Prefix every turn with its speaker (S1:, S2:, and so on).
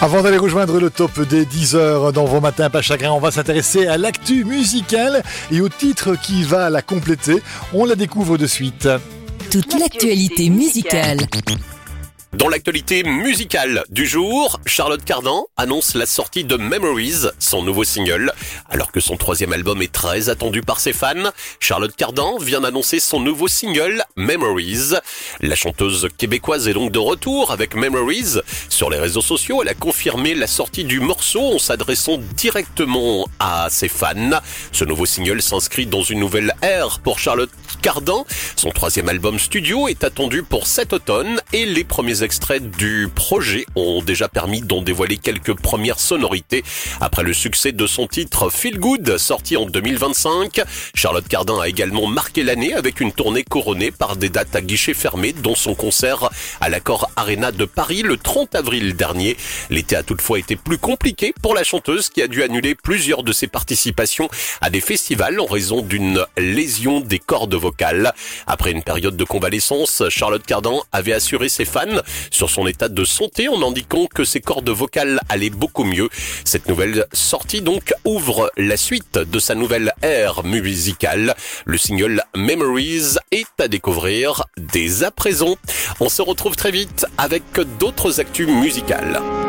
S1: Avant d'aller rejoindre le top des 10 heures dans vos matins pas chagrin, on va s'intéresser à l'actu musicale et au titre qui va la compléter. On la découvre de suite.
S2: Toute l'actualité musicale.
S3: Dans l'actualité musicale du jour, Charlotte Cardin annonce la sortie de Memories, son nouveau single. Alors que son troisième album est très attendu par ses fans, Charlotte Cardin vient d'annoncer son nouveau single, Memories. La chanteuse québécoise est donc de retour avec Memories. Sur les réseaux sociaux, elle a confirmé la sortie du morceau en s'adressant directement à ses fans. Ce nouveau single s'inscrit dans une nouvelle ère pour Charlotte Cardin. Son troisième album studio est attendu pour cet automne et les premiers extraits du projet ont déjà permis d'en dévoiler quelques premières sonorités. Après le succès de son titre Feel Good, sorti en 2025, Charlotte Cardin a également marqué l'année avec une tournée couronnée par des dates à guichet fermé, dont son concert à l'Accor Arena de Paris le 30 avril dernier. L'été a toutefois été plus compliqué pour la chanteuse qui a dû annuler plusieurs de ses participations à des festivals en raison d'une lésion des cordes vocales. Après une période de convalescence, Charlotte Cardin avait assuré ses fans sur son état de santé en indiquant que ses cordes vocales allaient beaucoup mieux. Cette nouvelle sortie donc ouvre la suite de sa nouvelle ère musicale. Le single Memories est à découvrir dès à présent. On se retrouve très vite avec d'autres actus musicales.